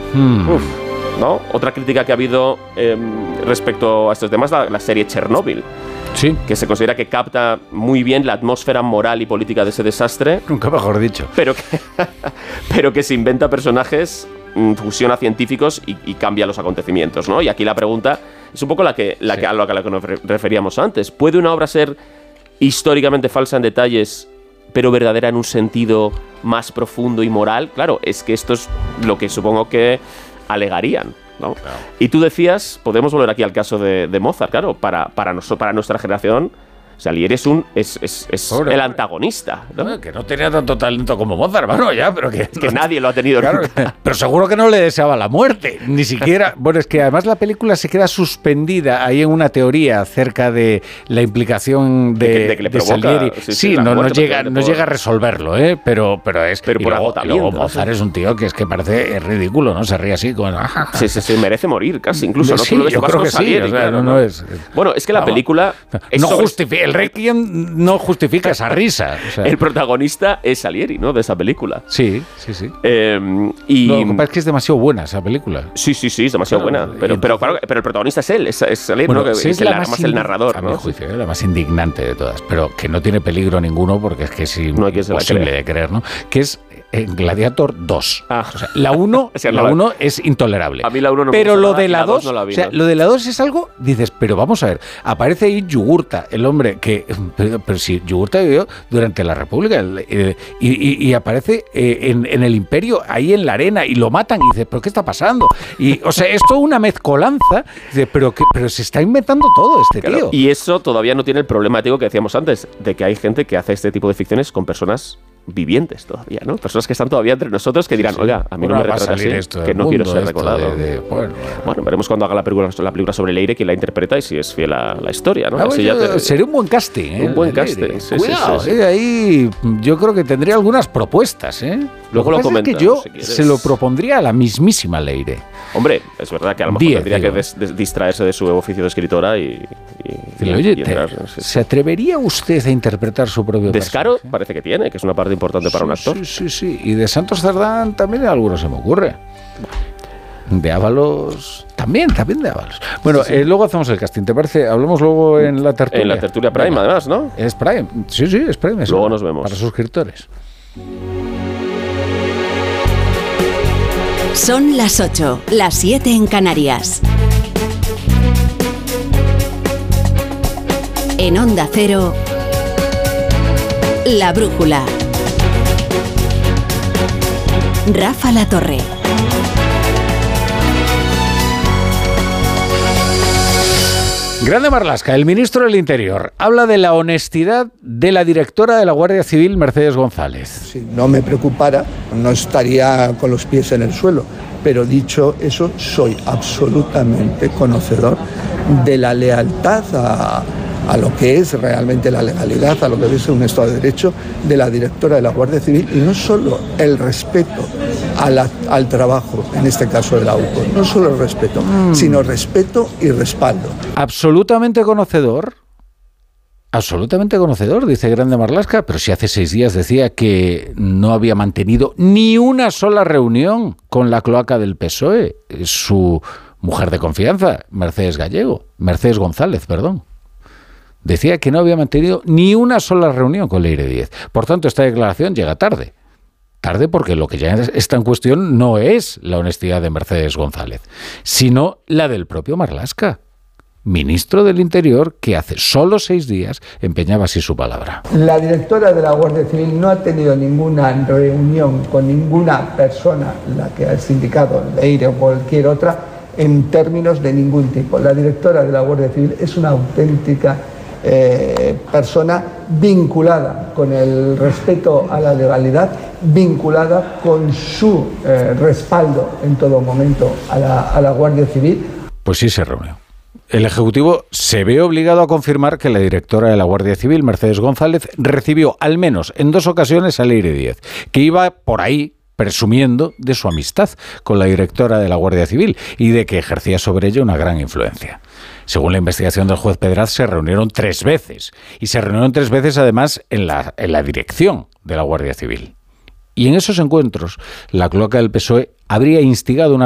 Uf, ¿no? Otra crítica que ha habido respecto a estos temas, la serie Chernobyl. Sí. Que se considera que capta muy bien la atmósfera moral y política de ese desastre. Nunca mejor dicho. Pero que se inventa personajes, fusiona científicos y cambia los acontecimientos, ¿no? Y aquí la pregunta es un poco a la que nos referíamos antes. ¿Puede una obra ser históricamente falsa en detalles, pero verdadera en un sentido más profundo y moral? Claro, es que esto es lo que supongo que alegarían, ¿no? Claro. Y tú decías, podemos volver aquí al caso de Mozart, claro, para nuestra generación, Salieri es el antagonista, ¿no? Que no tenía tanto talento como Mozart, bueno, ya, pero que nadie lo ha tenido, claro, nunca. Pero seguro que no le deseaba la muerte, ni siquiera. Bueno, es que además la película se queda suspendida ahí en una teoría acerca de la implicación de que le provoca, Salieri. Sí, no llega a resolverlo, pero es. Pero por agotamiento. Luego Mozart es un tío que parece ridículo, ¿no? Se ríe así como. Sí, merece morir casi, incluso. Sí, ¿no? yo creo que Salieri, sí. O sea, claro, no es. Bueno, es que la película. No justifica. El Requiem no justifica esa risa. O sea. El protagonista es Salieri, ¿no? De esa película. Sí. Y lo que pasa es que es demasiado buena esa película. Sí, es demasiado buena. Pero el protagonista es él, es Salieri, bueno, ¿no? Que es el narrador, a ¿no? mi juicio, es la más indignante de todas, pero que no tiene peligro ninguno porque es que es imposible de creer, ¿no? Que es en Gladiator 2. O sea, la 1 es intolerable. A mí la 1 no me pero gusta lo nada, de la 2, no la vi, o sea, ¿no? lo de la 2 es algo, dices, pero vamos a ver, aparece ahí Yugurta, el hombre que, pero si Yugurta vivió durante la República y aparece en el Imperio, ahí en la arena, y lo matan, y dices, ¿pero qué está pasando? Y, o sea, es toda una mezcolanza, dices, pero se está inventando todo este tío. Y eso todavía no tiene el problema ético que decíamos antes, de que hay gente que hace este tipo de ficciones con personas vivientes todavía, ¿no? Personas que están todavía entre nosotros que dirán, oiga, a mí no me retrata así, que no quiero ser recordado. Bueno, veremos cuando haga la película sobre Leire, quién la interpreta y si es fiel a la historia, ¿no? Sería un buen casting, ¿eh? Un buen casting, Cuidado, ahí yo creo que tendría algunas propuestas, ¿eh? Luego lo comentas, es que yo si se lo propondría a la mismísima Leire. Hombre, es verdad que a lo mejor tendría que distraerse de su oficio de escritora y ¿se atrevería usted a interpretar su propio Descaro personaje? Parece que tiene, que es una parte importante para un actor. Sí. Y de Santos Cerdán también alguno se me ocurre. De Ábalos también de Ábalos. Bueno, luego hacemos el casting, ¿te parece? Hablamos luego en la tertulia. En la tertulia Prime, además, ¿no? Es Prime. Sí, es Prime. Luego nos vemos. Para suscriptores. Son las 8, las 7 en Canarias. En Onda Cero, La Brújula. Rafa La Torre. Grande Marlaska, el ministro del Interior, habla de la honestidad de la directora de la Guardia Civil, Mercedes González. Si no me preocupara, no estaría con los pies en el suelo. Pero dicho eso, soy absolutamente conocedor de la lealtad a lo que es realmente la legalidad, a lo que es un Estado de Derecho de la directora de la Guardia Civil, y no solo el respeto al trabajo, en este caso de la UCO, no solo el respeto, sino respeto y respaldo. Absolutamente conocedor, dice Grande Marlaska, pero si hace 6 días decía que no había mantenido ni una sola reunión con la cloaca del PSOE, su mujer de confianza, Mercedes González. Decía que no había mantenido ni una sola reunión con Leire Díez. Por tanto, esta declaración llega tarde. Tarde porque lo que ya está en cuestión no es la honestidad de Mercedes González, sino la del propio Marlaska, ministro del Interior, que hace solo 6 días empeñaba así su palabra. La directora de la Guardia Civil no ha tenido ninguna reunión con ninguna persona, la que ha indicado, Leire o cualquier otra, en términos de ningún tipo. La directora de la Guardia Civil es una auténtica persona vinculada con el respeto a la legalidad, vinculada con su respaldo en todo momento a la Guardia Civil. Pues sí se reunió. El Ejecutivo se ve obligado a confirmar que la directora de la Guardia Civil, Mercedes González, recibió al menos en 2 ocasiones a Leire Díez, que iba por ahí presumiendo de su amistad con la directora de la Guardia Civil y de que ejercía sobre ella una gran influencia. Según la investigación del juez Pedraz, se reunieron 3 veces. Y se reunieron 3 veces, además, en la dirección de la Guardia Civil. Y en esos encuentros, la cloaca del PSOE habría instigado una